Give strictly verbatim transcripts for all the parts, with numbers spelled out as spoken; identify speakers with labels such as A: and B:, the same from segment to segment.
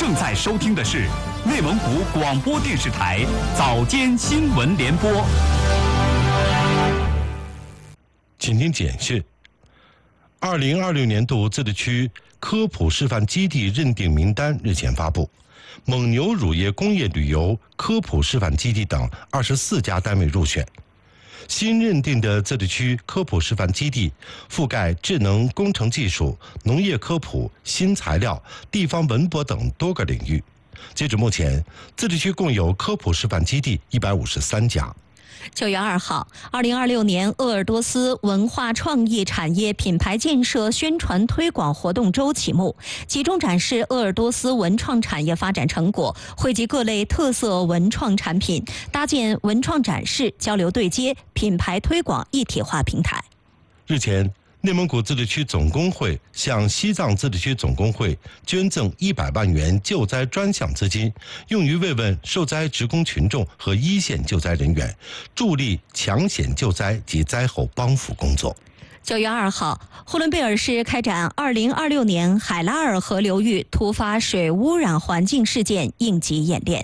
A: 正在收听的是内蒙古广播电视台早间新闻联播。
B: 请听简讯：二零二六年度自治区科普示范基地认定名单日前发布，蒙牛乳业工业旅游科普示范基地等二十四家单位入选。新认定的自治区科普示范基地覆盖智能工程技术、农业科普、新材料、地方文博等多个领域。截止目前，自治区共有科普示范基地一百五十三家。
C: 九月二号，二零二六年鄂尔多斯文化创意产业品牌建设宣传推广活动周启幕，集中展示鄂尔多斯文创产业发展成果，汇集各类特色文创产品，搭建文创展示、交流对接、品牌推广一体化平台。
B: 日前，内蒙古自治区总工会向西藏自治区总工会捐赠一百万元救灾专项资金，用于慰问受灾职工群众和一线救灾人员，助力抢险救灾及灾后帮扶工作。
C: 九月二号，呼伦贝尔市开展二零二六年海拉尔河流域突发水污染环境事件应急演练。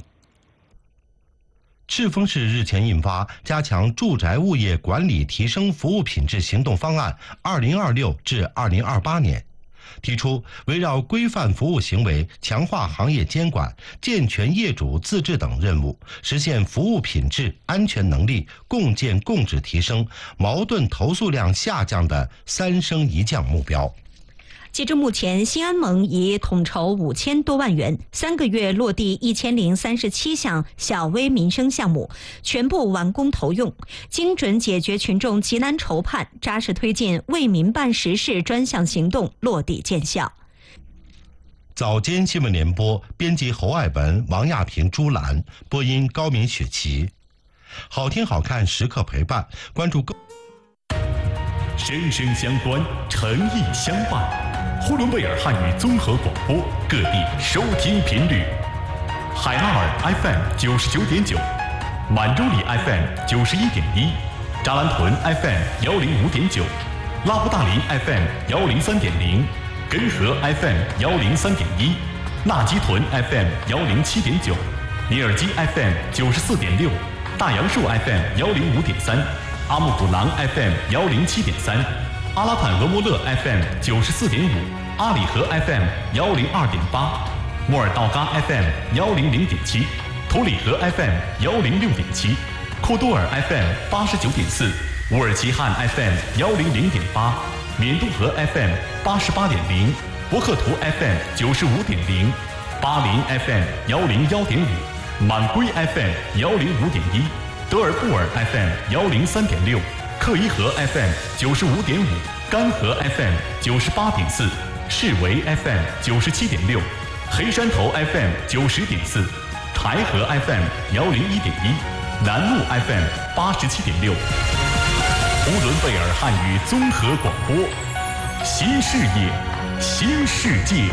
B: 赤峰市日前印发《加强住宅物业管理提升服务品质行动方案（二零二六至二零二八年）》，提出围绕规范服务行为、强化行业监管、健全业主自治等任务，实现服务品质、安全能力共建共治提升、矛盾投诉量下降的三升一降目标。
C: 截至目前，新安盟已统筹五千多万元，三个月落地一千零三十七项小微民生项目，全部完工投用，精准解决群众急难愁盼，扎实推进为民办实事专项行动落地见效。
B: 早间新闻联播，编辑侯爱文、王亚平、朱兰，播音高敏、雪琪。好听好看时刻陪伴，关注更
A: 声声相关，诚意相伴。呼伦贝尔汉语综合广播各地收听频率：海拉尔 F M 九十九点九，满洲里 F M 九十一点一，扎兰屯 F M 幺零五点九，拉布大林 F M 幺零三点零，根河 F M 幺零三点一，纳吉屯 F M 幺零七点九，尼尔基 F M 九十四点六，大杨树 F M 幺零五点三，阿木古囊 F M 幺零七点三。阿拉坦俄莫勒 F M 九十四点五，阿里河 F M 幺零二点八，莫尔道嘎 F M 幺零零点七，图里河 F M 幺零六点七，库多尔 F M 八十九点四，乌尔齐汉 F M 幺零零点八，缅都河 F M 八十八点零，博克图 F M 九十五点零，巴林 F M 幺零幺点五，满归 F M 幺零五点一，德尔布尔 F M 幺零三点六。克伊河 F M 九十五点五，干河 F M 九十八点四，市维 F M 九十七点六，黑山头 F M 九十点四，柴河 F M 幺零一点一，南路 F M 八十七点六。呼伦贝尔汉语综合广播，新视野，新世界。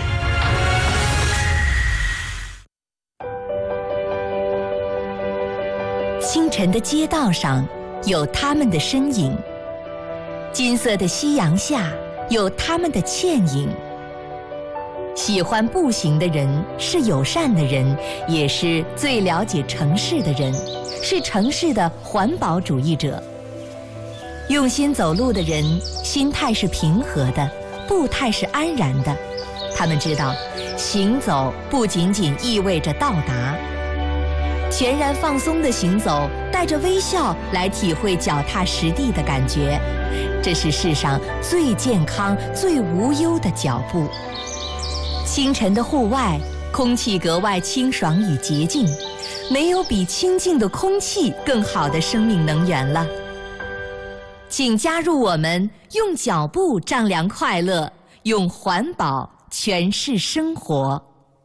D: 清晨的街道上有他们的身影，金色的夕阳下有他们的倩影。喜欢步行的人是友善的人，也是最了解城市的人，是城市的环保主义者。用心走路的人，心态是平和的，步态是安然的。他们知道，行走不仅仅意味着到达。全然放松的行走，带着微笑来体会脚踏实地的感觉，这是世上最健康、最无忧的脚步。清晨的户外，空气格外清爽与洁净，没有比清净的空气更好的生命能源了。请加入我们，用脚步丈量快乐，用环保诠释生活。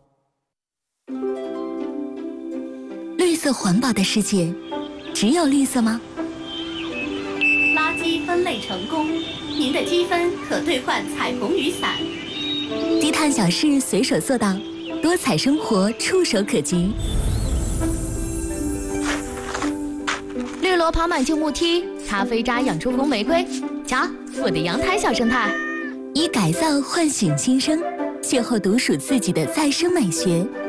D: 绿色环保的世界，只有绿色吗？
E: 垃圾分类成功，您的积分可兑换彩虹雨伞。
D: 低碳小事随手做到，多彩生活触手可及。
E: 绿萝爬满旧木梯，咖啡渣养出红玫瑰。瞧，我的阳台小生态。
D: 以改造唤醒新生，邂逅独属自己的再生美学。